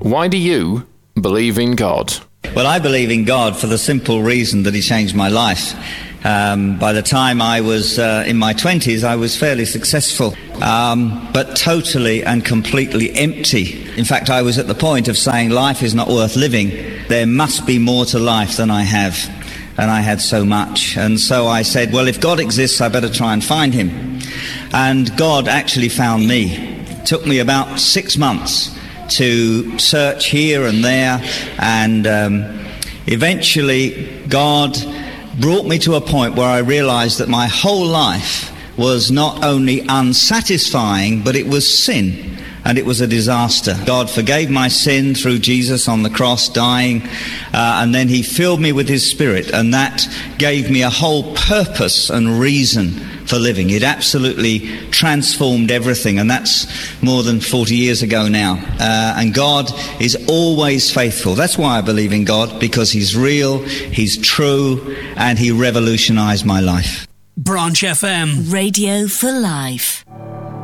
Why do you believe in God? Well, I believe in God for the simple reason that he changed my life. By the time I was in my 20s, I was fairly successful, but totally and completely empty. In fact, I was at the point of saying life is not worth living. There must be more to life than I have. And I had so much. And so I said, well, if God exists, I better try and find him. And God actually found me. It took me about 6 months to search here and there, and eventually God brought me to a point where I realized that my whole life was not only unsatisfying, but it was sin. And it was a disaster. God forgave my sin through Jesus on the cross, dying, and then he filled me with his Spirit, and that gave me a whole purpose and reason for living. It absolutely transformed everything, and that's more than 40 years ago now. And God is always faithful. That's why I believe in God, because he's real, he's true, and he revolutionized my life. Branch FM. Radio for life.